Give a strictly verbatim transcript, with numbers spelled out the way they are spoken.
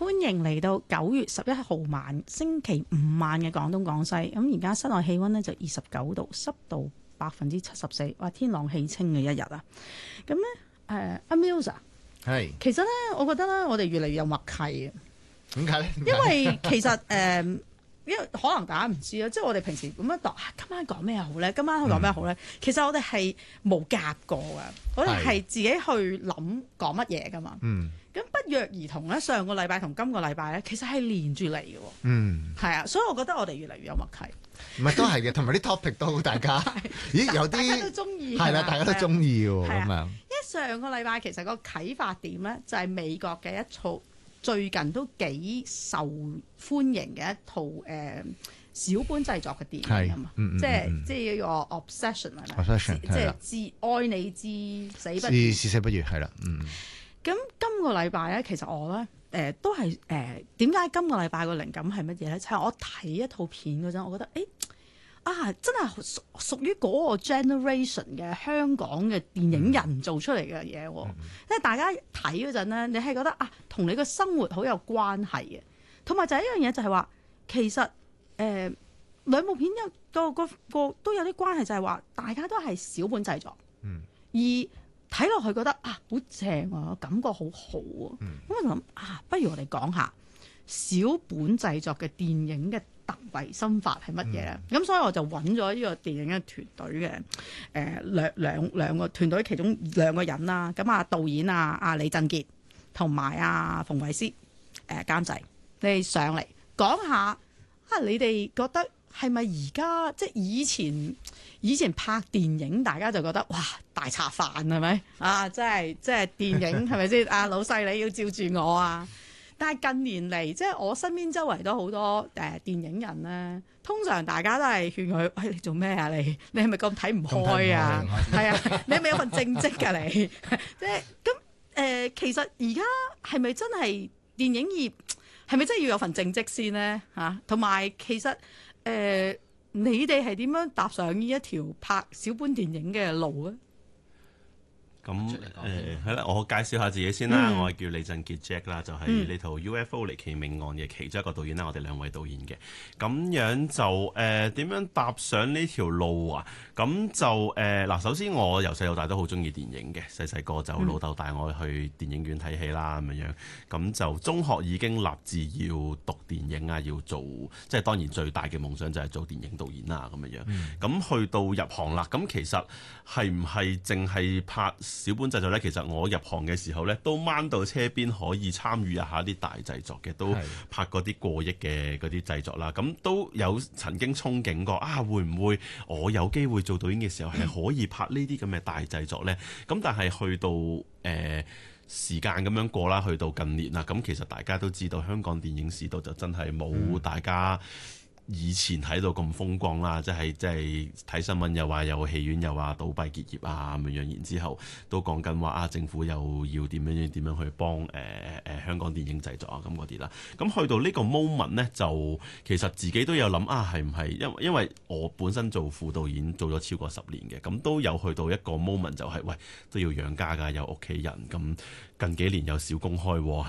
歡迎嚟到九月十一號晚星期五晚嘅廣東廣西。咁而家室內氣溫呢就二十九度，濕度百分之七十四，哇，天朗氣清嘅一日啊！咁咧，誒阿 Muse 係，其實咧，我覺得咧，我哋越嚟越有默契嘅。點解咧？因為其實誒。呃因為可能大家唔知啦，即係我哋平時咁樣度，今晚講咩好咧？今晚講咩好咧？嗯、其實我哋係冇夾過噶，我哋係自己去諗講乜嘢噶嘛。嗯。咁不約而同咧，上個禮拜同今個禮拜咧，其實係連住嚟嘅。嗯。係啊，所以我覺得我哋越嚟越有默契。唔係都係嘅，同埋啲 topic 都大家，咦有啲大家都中意。係啦，大家都中意喎咁樣。因為上個禮拜其實個啟發點咧，就係美國嘅一套。最近都幾受歡迎嘅一套誒、呃、小本製作嘅電影啊嘛，嗯嗯嗯、即係即係呢個 obsession 係咪？obsession 即係至愛你至死不渝，至死不渝係啦。嗯。咁今個禮拜咧，其實我咧誒、呃、都係誒點解今個禮拜個靈感係乜嘢咧？就係、是、我睇一套片嗰陣，我覺得誒啊真係屬屬於嗰個 generation 嘅香港嘅電影人做出嚟嘅嘢，因為、嗯、大家睇嗰陣咧，你係覺得啊〜同你個生活好有關係嘅，同埋就係一樣嘢，就係話其實誒、呃、兩部片有個個個都有啲關係，就係話大家都係小本製作，嗯、而睇落去覺得啊好正啊，感覺好好啊，咁、嗯、我就諗啊，不如我哋講下小本製作嘅電影嘅突圍心法係乜嘢咧？咁、嗯、所以我就揾咗呢個電影嘅團隊嘅誒、呃、兩兩兩個團隊其中兩個人啦，咁啊導演啊阿李鎮傑。同埋啊，馮偉思誒監製，你哋上嚟講下啊，你哋覺得係咪而家即係以前以前拍電影，大家就覺得哇大茶飯係咪啊？即係即係電影係咪先？啊老細你要照住我啊！但係近年嚟，即係我身邊周圍都好多誒電影人咧，通常大家都係勸佢：喂，你做咩啊？你你係咪咁睇唔開啊？係啊，你係咪有份正職㗎你？即係咁。誒、呃，其實而家係咪真係電影業係咪真係要有份正職先呢？嚇、啊，同埋其實誒、呃，你哋係點樣踏上呢一條拍小本電影嘅路咧？ 咁誒係啦，我介紹下自己先啦。嗯、我係叫李鎮傑 Jack 啦，就係呢套 U F O 離奇命案嘅其中一個導演啦。我哋兩位導演嘅，咁樣就誒點、呃、樣踏上呢條路啊？咁就誒嗱、呃，首先我由細到大都好中意電影嘅，細細個就老豆帶我去電影院睇戲啦咁樣。咁就中學已經立志要讀電影啊，要做即係當然最大嘅夢想就係做電影導演啦咁樣。咁、嗯、去到入行啦，咁其實係唔係淨係拍小本製作咧？其實我入行嘅時候咧，都掹到車邊可以參與一下啲大製作嘅，都拍過啲過億嘅嗰啲製作啦。咁都有曾經憧憬過啊，會唔會我有機會做導演嘅時候係可以拍呢啲咁嘅大製作咧？咁但係去到誒、呃、時間咁樣過啦，去到近年啦，咁其實大家都知道香港電影市道就真係冇大家以前睇到咁風光啦，即係即係睇新聞又話有戲院又話倒閉結業啊咁樣，然之後都講緊話啊政府又要點樣點樣去幫誒誒、呃、香港電影製作啊咁嗰啲啦。咁去到呢個 moment 呢，就其實自己都有諗啊，係唔係因為因為我本身做副導演做咗超過十年嘅，咁都有去到一個 moment 就係、是、喂都要養家㗎，有屋企人，咁近幾年有小公開喎。